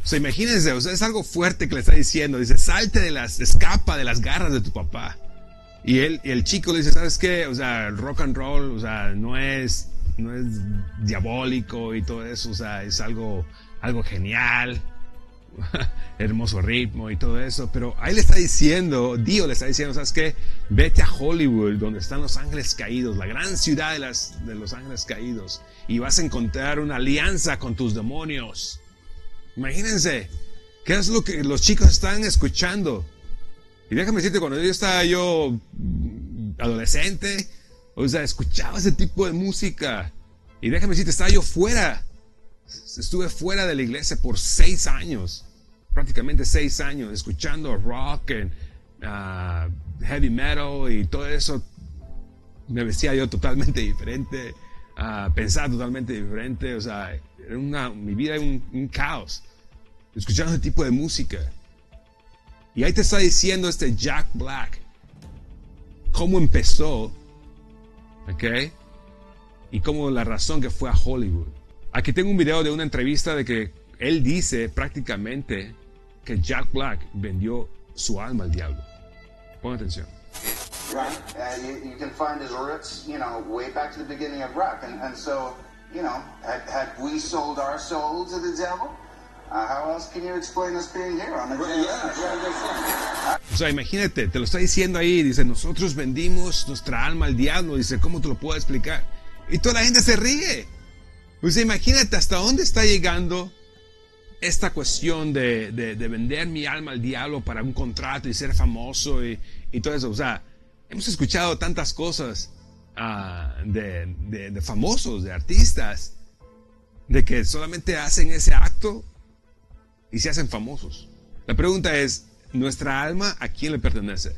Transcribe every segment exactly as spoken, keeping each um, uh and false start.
sea, imagínense, o sea, es algo fuerte que le está diciendo. Dice, salte de las, escapa de las garras de tu papá. Y él, y el chico le dice, ¿sabes qué? O sea, el rock and roll, o sea, no es, no es diabólico y todo eso, o sea, es algo, algo genial, hermoso ritmo y todo eso. Pero ahí le está diciendo, Dio le está diciendo, ¿sabes qué? Vete a Hollywood, donde están los ángeles caídos, la gran ciudad de, las, de los ángeles caídos, y vas a encontrar una alianza con tus demonios. Imagínense, ¿qué es lo que los chicos están escuchando? Y déjame decirte, cuando yo estaba yo adolescente, o sea, escuchaba ese tipo de música. Y déjame decirte, estaba yo fuera. Estuve fuera de la iglesia por seis años. Prácticamente seis años, escuchando rock, and, uh, heavy metal y todo eso. Me vestía yo totalmente diferente. Uh, pensaba totalmente diferente. O sea, era una, mi vida era un, un caos. Escuchando ese tipo de música. Y ahí te está diciendo este Jack Black cómo empezó, ¿ok? Y cómo la razón que fue a Hollywood. Aquí tengo un video de una entrevista de que él dice prácticamente que Jack Black vendió su alma al diablo. Pon atención. Right, uh, you, you can find his roots, you know, way back to the beginning of rock. And, and so, you know, had, had we sold our soul to the devil? Uh, how else can you explain us being here on the yeah, yeah, O sea, imagínate, te lo está diciendo ahí, dice, nosotros vendimos nuestra alma al diablo, dice, ¿cómo te lo puedo explicar? Y toda la gente se ríe. O sea, imagínate hasta dónde está llegando esta cuestión de, de, de vender mi alma al diablo para un contrato y ser famoso y, y todo eso. O sea, hemos escuchado tantas cosas uh, de, de, de famosos, de artistas, de que solamente hacen ese acto y se hacen famosos. La pregunta es, ¿nuestra alma a quién le pertenece?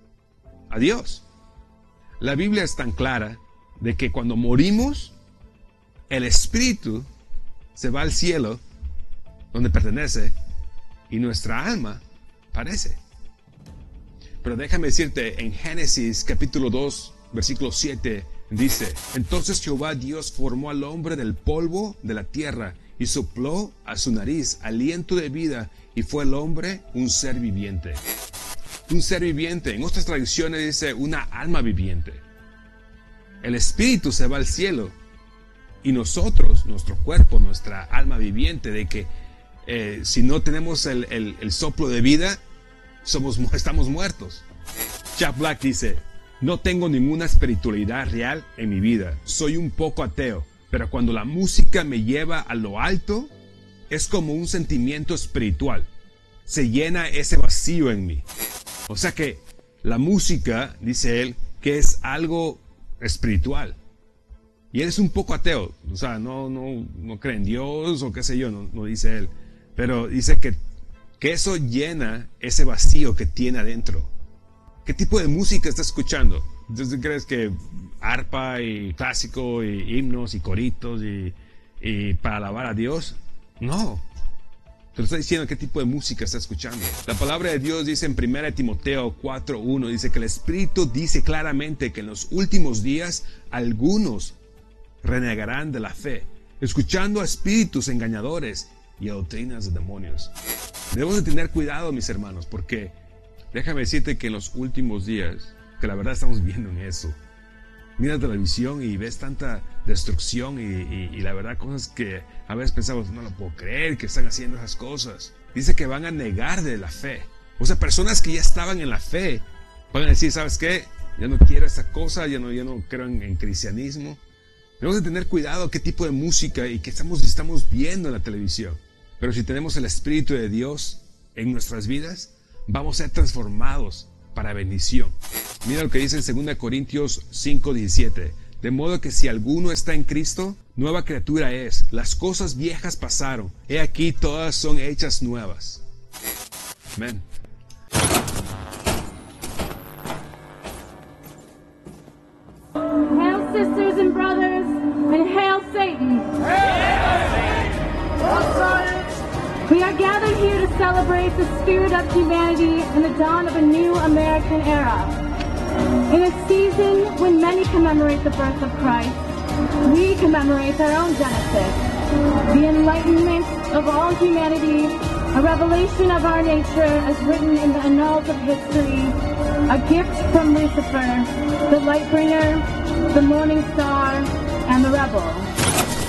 A Dios. La Biblia es tan clara de que cuando morimos, el espíritu se va al cielo, donde pertenece, y nuestra alma parece. Pero déjame decirte, en Génesis capítulo dos, versículo siete, dice, entonces Jehová Dios formó al hombre del polvo de la tierra, y sopló a su nariz aliento de vida, y fue el hombre un ser viviente. Un ser viviente. En otras traducciones dice una alma viviente. El espíritu se va al cielo, y nosotros, nuestro cuerpo, nuestra alma viviente, de que eh, si no tenemos el, el, el soplo de vida, somos, estamos muertos. Jack Black dice, no tengo ninguna espiritualidad real en mi vida, soy un poco ateo. Pero cuando la música me lleva a lo alto, es como un sentimiento espiritual. Se llena ese vacío en mí. O sea que la música, dice él, que es algo espiritual. Y él es un poco ateo. O sea, no, no, no cree en Dios o qué sé yo, no, no dice él. Pero dice que, que eso llena ese vacío que tiene adentro. ¿Qué tipo de música está escuchando? Entonces, ¿crees que arpa y clásico y himnos y coritos y, y para alabar a Dios? No. Te lo está diciendo qué tipo de música está escuchando. La palabra de Dios dice en primera Timoteo cuatro uno, dice que el Espíritu dice claramente que en los últimos días algunos renegarán de la fe, escuchando a espíritus engañadores y a doctrinas de demonios. Debemos de tener cuidado, mis hermanos, porque déjame decirte que en los últimos días, que la verdad estamos viendo en eso, miras televisión y ves tanta destrucción y, y, y la verdad cosas que a veces pensamos, no lo puedo creer que están haciendo esas cosas. Dice que van a negar de la fe. O sea, personas que ya estaban en la fe van a decir, ¿sabes qué? Ya no quiero esta cosa, ya no, ya no creo en, en cristianismo. Debemos de tener cuidado qué tipo de música y qué estamos, estamos viendo en la televisión. Pero si tenemos el Espíritu de Dios en nuestras vidas, vamos a ser transformados para bendición. Mira lo que dice en segunda Corintios cinco diecisiete. De modo que si alguno está en Cristo, nueva criatura es. Las cosas viejas pasaron. He aquí todas son hechas nuevas. Amén. Hail, sisters and brothers, and hail Satan. We are gathered here to celebrate the spirit of humanity and the dawn of a new American era. In a season when many commemorate the birth of Christ, we commemorate our own Genesis, the enlightenment of all humanity a revelation of our nature as written in the annals of history, a gift from Lucifer, the light bringer, the morning star, and the rebel.